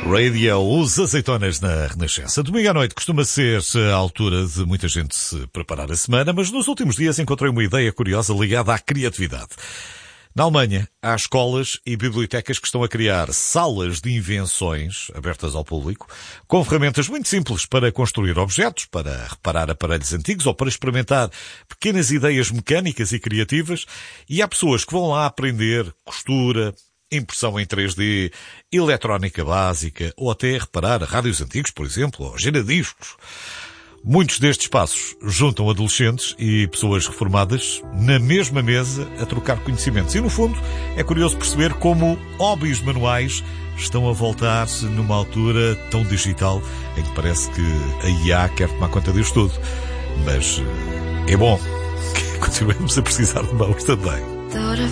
Radio, os Azeitonas na Renascença. Domingo à noite costuma ser a altura de muita gente se preparar a semana, mas nos últimos dias encontrei uma ideia curiosa ligada à criatividade. Na Alemanha, há escolas e bibliotecas que estão a criar salas de invenções abertas ao público, com ferramentas muito simples para construir objetos, para reparar aparelhos antigos ou para experimentar pequenas ideias mecânicas e criativas. E há pessoas que vão lá aprender costura, impressão em 3D, eletrónica básica ou até reparar rádios antigos, por exemplo, ou giradiscos. Muitos destes espaços juntam adolescentes e pessoas reformadas na mesma mesa a trocar conhecimentos. E, no fundo, é curioso perceber como hobbies manuais estão a voltar-se numa altura tão digital em que parece que a IA quer tomar conta disto tudo. Mas é bom que continuemos a precisar de mãos também.